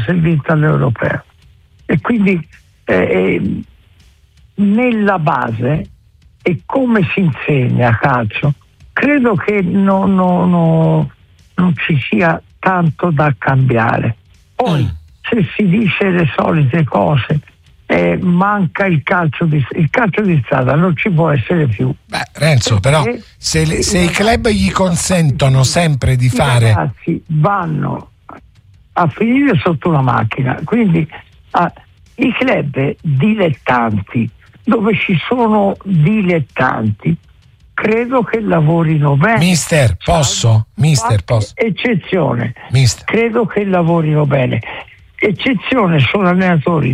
si è vinta l'Europeo. E quindi nella base e come si insegna a calcio, credo che non ci sia tanto da cambiare. Poi se si dice le solite cose, manca il calcio di strada, non ci può essere più. Beh, Renzo, però se i club gli consentono sempre di fare, i ragazzi vanno a finire sotto una macchina, quindi i club dilettanti, dove ci sono dilettanti, credo che lavorino bene. Mister, posso? Eccezione. Mister. Credo che lavorino bene. Eccezione sono allenatori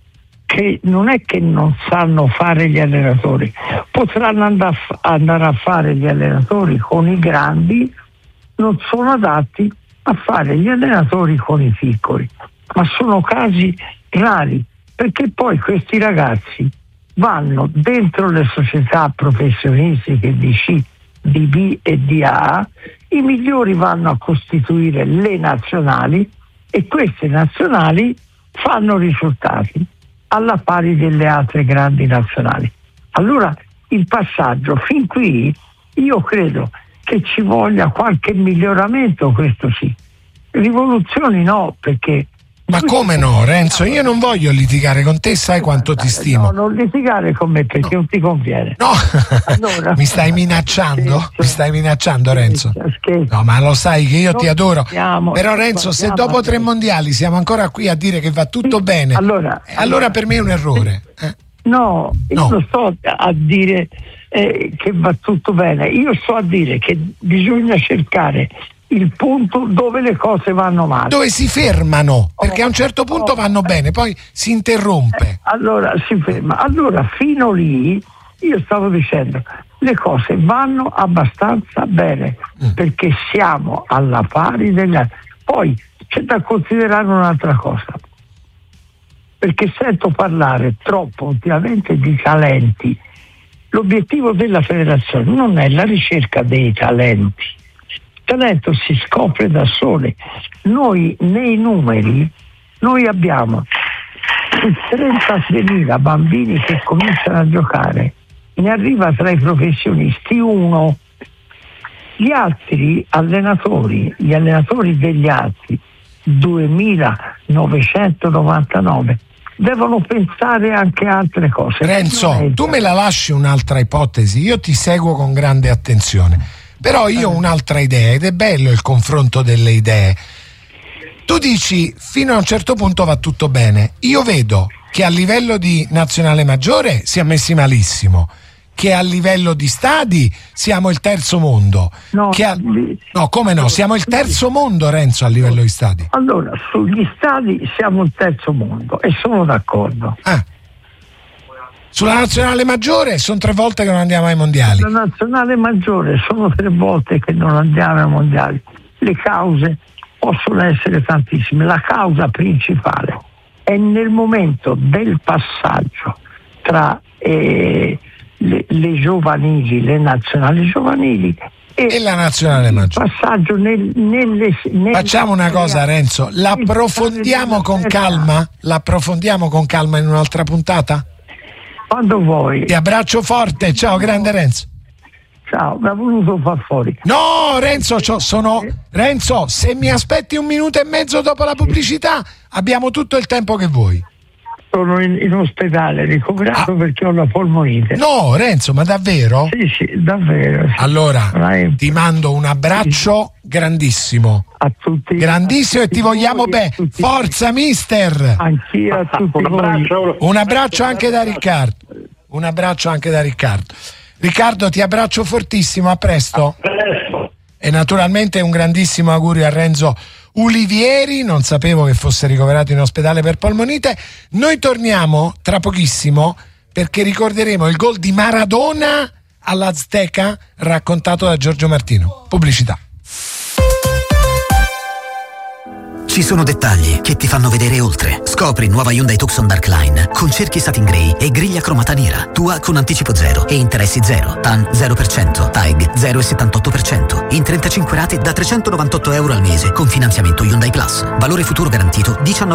che non è che non sanno fare gli allenatori, potranno andare a fare gli allenatori con i grandi, non sono adatti a fare gli allenatori con i piccoli, ma sono casi rari, perché poi questi ragazzi vanno dentro le società professionistiche di C, di B e di A, i migliori vanno a costituire le nazionali e queste nazionali fanno risultati alla pari delle altre grandi nazionali. Allora il passaggio fin qui, io credo che ci voglia qualche miglioramento, questo sì. Rivoluzioni no, perché... Ma come no, Renzo? Io non voglio litigare con te, sai quanto ti stimo. No, non litigare con me perché non ti conviene. No, allora, mi stai minacciando? Mi stai minacciando, Renzo? No, ma lo sai che io ti adoro. Però Renzo, se dopo 3 mondiali siamo ancora qui a dire che va tutto bene, allora per me è un errore. No, io non sto a dire che va tutto bene. Io sto a dire che bisogna cercare il punto dove le cose vanno male, dove si fermano, perché a un certo punto vanno bene, poi si interrompe, allora si ferma. Allora fino lì io stavo dicendo le cose vanno abbastanza bene, perché siamo alla pari degli altri. Poi c'è da considerare un'altra cosa, perché sento parlare troppo ultimamente di talenti. L'obiettivo della federazione non è la ricerca dei talenti. Il talento si scopre da sole. Noi nei numeri abbiamo 33.000 bambini che cominciano a giocare, ne arriva tra i professionisti uno. Gli altri allenatori, gli allenatori degli altri 2.999 devono pensare anche a altre cose. Renzo, tu me la lasci un'altra ipotesi, io ti seguo con grande attenzione. Però io ho un'altra idea, ed è bello il confronto delle idee. Tu dici fino a un certo punto va tutto bene. Io vedo che a livello di nazionale maggiore si è messi malissimo, che a livello di stadi siamo il terzo mondo. No, come no? Siamo il terzo mondo, Renzo, a livello di stadi. Allora, sugli stadi siamo il terzo mondo e sono d'accordo. Sulla nazionale maggiore sono 3 volte che non andiamo ai mondiali. La nazionale maggiore sono 3 volte che non andiamo ai mondiali. Le cause possono essere tantissime. La causa principale è nel momento del passaggio tra le giovanili, le nazionali giovanili e la nazionale maggiore. Passaggio Facciamo una cosa, Renzo, l'approfondiamo con calma in un'altra puntata? Quando vuoi. Ti abbraccio forte, ciao grande Renzo. Ciao, mi ha voluto far fuori. No, Renzo, Renzo, se mi aspetti 1 minuto e mezzo dopo la pubblicità, abbiamo tutto il tempo che vuoi. Sono in ospedale, ricoverato perché ho la polmonite. No, Renzo, ma davvero? Sì, davvero. Sì. Allora, ti mando un abbraccio grandissimo. A tutti. Grandissimo, e ti vogliamo bene. Forza, mister! Anch'io a tutti voi. Un abbraccio anche da Riccardo. Riccardo, ti abbraccio fortissimo, a presto. E naturalmente un grandissimo augurio a Renzo Ulivieri, non sapevo che fosse ricoverato in ospedale per polmonite. Noi torniamo tra pochissimo perché ricorderemo il gol di Maradona all'Azteca raccontato da Giorgio Martino. Pubblicità. Ci sono dettagli che ti fanno vedere oltre. Scopri nuova Hyundai Tucson Darkline con cerchi satin grey e griglia cromata nera. Tua con anticipo 0 e interessi 0. TAN 0%, TAEG 0,78%. In 35 rate da €398 al mese con finanziamento Hyundai Plus. Valore futuro garantito 19